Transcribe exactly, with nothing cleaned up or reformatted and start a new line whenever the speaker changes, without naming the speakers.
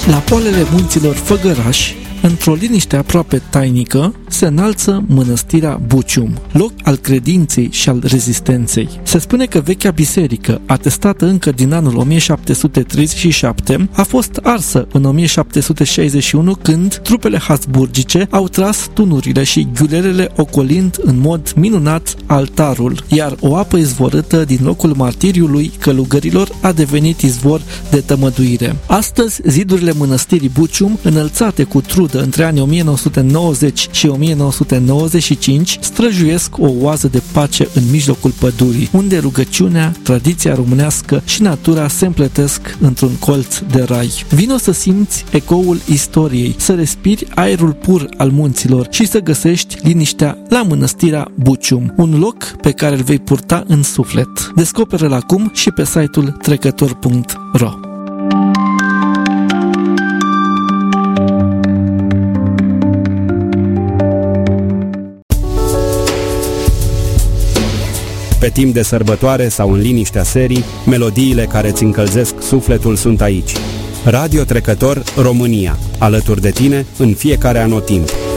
La poalele munților Făgăraș, într-o liniște aproape tainică, se înalță mănăstirea Bucium, loc al credinței și al rezistenței. Se spune că vechea biserică, atestată încă din anul o mie șapte sute treizeci și șapte, a fost arsă în o mie șapte sute șaizeci și unu, când trupele habsburgice au tras tunurile și ghiulelele, ocolind în mod minunat altarul, iar o apă izvorâtă din locul martiriului călugărilor a devenit izvor de tămăduire. Astăzi, zidurile mănăstirii Bucium, înălțate cu trudă între anii o mie nouă sute nouăzeci și o mie nouă sute nouăzeci și cinci, străjuiesc o oază de pace în mijlocul pădurii, unde rugăciunea, tradiția românească și natura se împletesc într-un colț de rai. Vino să simți ecoul istoriei, să respiri aerul pur al munților și să găsești liniștea la mănăstirea Bucium, un loc pe care îl vei purta în suflet. Descoperă-l acum și pe site-ul trecător punct ro.
Pe timp de sărbătoare sau în liniștea serii, melodiile care îți încălzesc sufletul sunt aici. Radio Trecător România, alături de tine în fiecare anotimp.